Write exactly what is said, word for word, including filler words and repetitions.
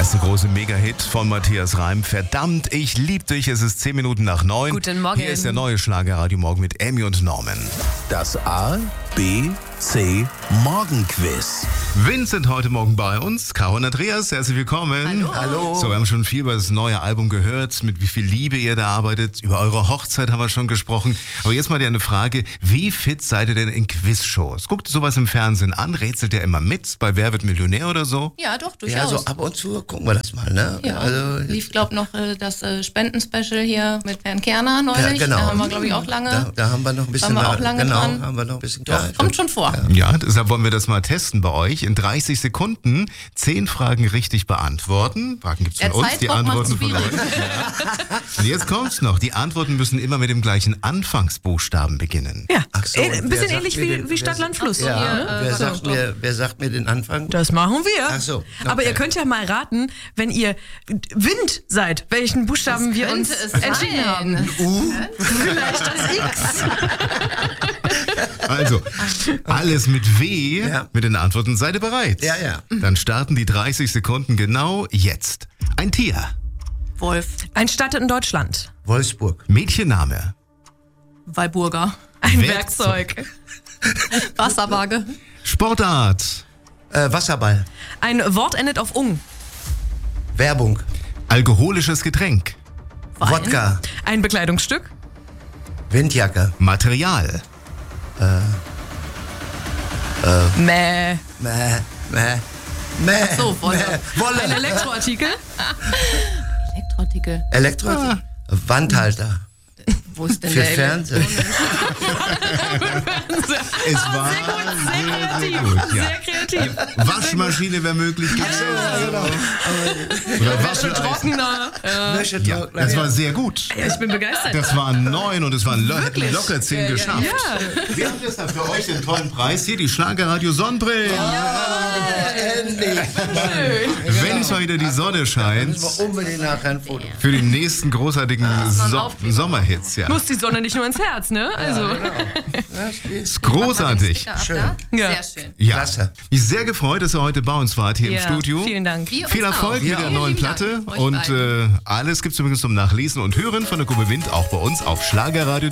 erste große Mega-Hit von Matthias Reim. Verdammt, ich lieb dich. Es ist zehn Minuten nach neun. Guten Morgen. Hier ist der neue Schlagerradio Morgen mit Amy und Norman. Das A, B, C Morgenquiz. Vincent heute Morgen bei uns. Caro und Andreas, herzlich willkommen. Hallo. Hallo. So, wir haben schon viel über das neue Album gehört, mit wie viel Liebe ihr da arbeitet. Über eure Hochzeit haben wir schon gesprochen. Aber jetzt mal eine Frage, wie fit seid ihr denn in Quizshows? Guckt ihr sowas im Fernsehen an? Rätselt ihr immer mit bei Wer wird Millionär oder so? Ja, doch, durchaus. Ja, so ab und zu gucken wir das mal, ne? Ja, Also, lief, glaub noch äh, das äh, Spendenspecial hier mit Herrn Kerner neulich. Ja, genau. Da haben wir, glaube ich, auch lange. Da, da haben wir noch ein bisschen, Waren wir auch lange genau, dran. haben wir noch ein bisschen Doch, Zeit. kommt schon vor. Ja, deshalb wollen wir das mal testen bei euch. In dreißig Sekunden zehn Fragen richtig beantworten. Fragen gibt's von Der uns, die Zeitdruck Antworten macht's von euch. schwierig. Ja. Und jetzt kommt's noch. Die Antworten müssen immer mit dem gleichen Anfangsbuchstaben beginnen. Ja, Ach so, äh, und ein wer bisschen sagt ähnlich mir wie, den- wie Stadt, wer- Land, Fluss. Ja, Hier, äh, wer, warte, sagt stopp. mir, wer sagt mir den Anfang? Das machen wir. Ach so, okay. Aber ihr könnt ja mal raten, wenn ihr Wind seid, welchen Buchstaben Das wir uns könnte es entschieden sein. haben. U? Vielleicht das X. Also, alles mit W, Ja. mit den Antworten. Seid ihr bereit? Ja, ja. Dann starten die dreißig Sekunden genau jetzt. Ein Tier, Wolf, Ein Stadt in Deutschland. Wolfsburg. Mädchenname, Walburga, Ein Werkzeug. Werkzeug. Wasserwaage, Sportart, Äh, Wasserball. Ein Wort endet auf ung. Werbung. alkoholisches Getränk, Wein, Wodka. Ein Bekleidungsstück. Windjacke. Material, Mäh. Mäh, mäh, mäh. so, Wolle. mäh. Wolle. Ein Elektroartikel. Elektroartikel. Elektro. Wandhalter. Wo ist denn Für der Fernsehen. es war sehr, sehr gut. Ja. Sehr kreativ. Waschmaschine wäre möglich gewesen. Oder Wascheleisen. Trockener. Ja, Wäschetrockner. das war sehr gut. Ja, ich bin begeistert. Das waren neun und es waren lo hätten locker zehn geschafft. Ja. Wir haben deshalb für euch den tollen Preis hier, die Schlagerradio Sonnenbrillen. Endlich. Wenn es mal wieder die Sonne scheint, Müssen wir unbedingt nachher ein Foto. für die nächsten großartigen so Aufkleber. Sommerhits. Ja. Muss die Sonne nicht nur ins Herz, ne? Also. Ist großartig. Schön. Ja. Sehr schön. Ja. Klasse. Mich sehr gefreut, dass ihr heute bei uns wart hier Ja, im Studio. Vielen Dank. Wir Viel uns Erfolg auch. mit Ja. der Vielen neuen lieben Platte. Dank euch Und beiden. äh, alles gibt's übrigens zum Nachlesen und Hören von der Gruppe Wind auch bei uns auf schlagerradio.